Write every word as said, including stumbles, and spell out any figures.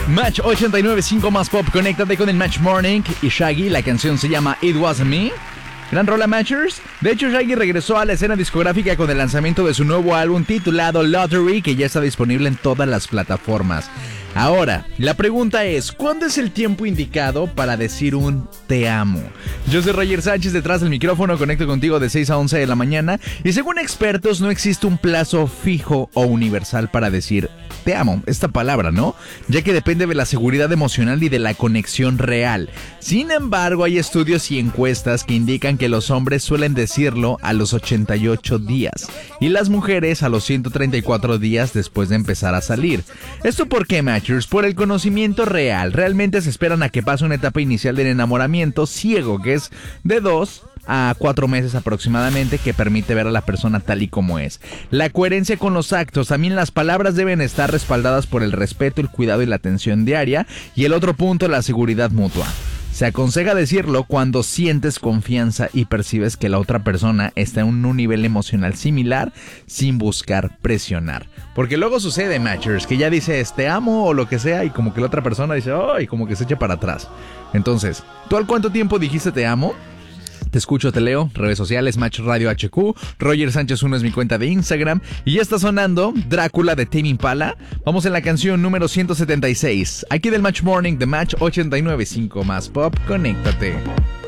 Match ochenta y nueve punto cinco más pop, conéctate con el Match Morning y Shaggy, la canción se llama It Wasn't Me. Gran rola, Matchers. De hecho, Shaggy regresó a la escena discográfica con el lanzamiento de su nuevo álbum titulado Lottery, que ya está disponible en todas las plataformas. Ahora, la pregunta es, ¿cuándo es el tiempo indicado para decir un te amo? Yo soy Roger Sánchez, detrás del micrófono, conecto contigo de seis a once de la mañana y según expertos no existe un plazo fijo o universal para decir te amo, esta palabra, ¿no? Ya que depende de la seguridad emocional y de la conexión real. Sin embargo, hay estudios y encuestas que indican que los hombres suelen decirlo a los ochenta y ocho días y las mujeres a los ciento treinta y cuatro días después de empezar a salir. ¿Esto por qué, Matchers? Por el conocimiento real. Realmente se esperan a que pase una etapa inicial del enamoramiento ciego, que es de dos a cuatro meses aproximadamente, que permite ver a la persona tal y como es. La coherencia con los actos, también las palabras deben estar respaldadas por el respeto, el cuidado y la atención diaria. Y el otro punto, la seguridad mutua. Se aconseja decirlo cuando sientes confianza y percibes que la otra persona está en un nivel emocional similar sin buscar presionar. Porque luego sucede, Matchers, que ya dices te amo o lo que sea y como que la otra persona dice oh, y como que se echa para atrás. Entonces, ¿tú al cuánto tiempo dijiste te amo? Te escucho, te leo, redes sociales, Match Radio H Q, Roger Sánchez uno es mi cuenta de Instagram y ya está sonando Drácula de Tame Impala. Vamos en la canción número ciento setenta y seis, aquí del Match Morning de Match ochenta y nueve punto cinco más pop, conéctate.